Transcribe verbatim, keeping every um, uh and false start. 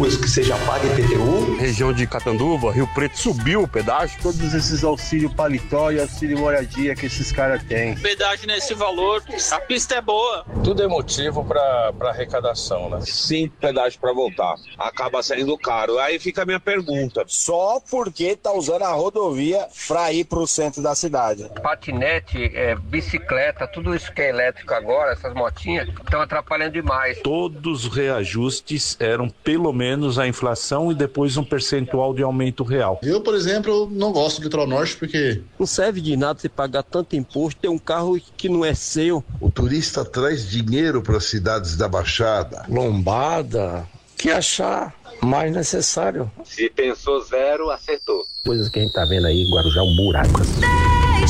ruas que seja paga I P T U. Região de Catanduva, Rio Preto, subiu o pedágio. Todos esses auxílio paletó e auxílio moradia que esses caras têm. Pedágio nesse valor, a pista é boa. Tudo é motivo para arrecadação, né? Sim, pedágio para voltar. Acaba saindo caro. Aí fica a minha pergunta. Só porque tá usando a rodovia para ir pro centro da cidade. Patinete, é, bicicleta, tudo isso que é elétrico agora, essas motinhas, estão atrapalhando demais. Todos os reajustes eram pelo menos a inflação e depois um percentual de aumento real. Eu, por exemplo, não gosto do Litoral Norte porque não serve de nada você pagar tanto imposto, ter um carro que não é seu. O turista traz dinheiro para as cidades da Baixada. Lombada, que achar mais necessário. Se pensou zero, acertou. Coisas que a gente tá vendo aí, Guarujá, um buraco assim.